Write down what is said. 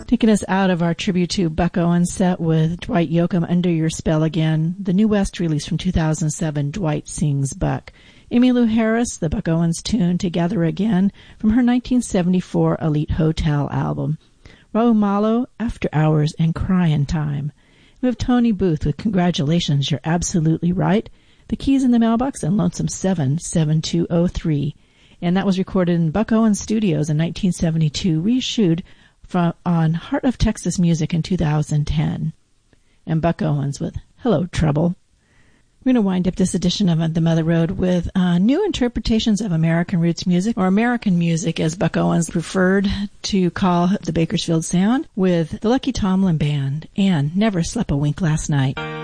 Taking us out of our tribute to Buck Owens set with Dwight Yoakam, Under Your Spell Again, the New West release from 2007, Dwight Sings Buck. Emmylou Harris, the Buck Owens tune Together Again from her 1974 Elite Hotel album. Raul Malo, After Hours and Cryin' Time. We have Tony Booth with Congratulations, You're Absolutely Right, The Keys in the Mailbox, and Lonesome 77203. And that was recorded in Buck Owens Studios in 1972, reissued on Heart of Texas Music in 2010. And Buck Owens with Hello Trouble. We're going to wind up this edition of The Mother Road with new interpretations of American roots music, or American music as Buck Owens preferred to call the Bakersfield sound, with the Lucky Tomlin Band and Never Slept a Wink Last Night.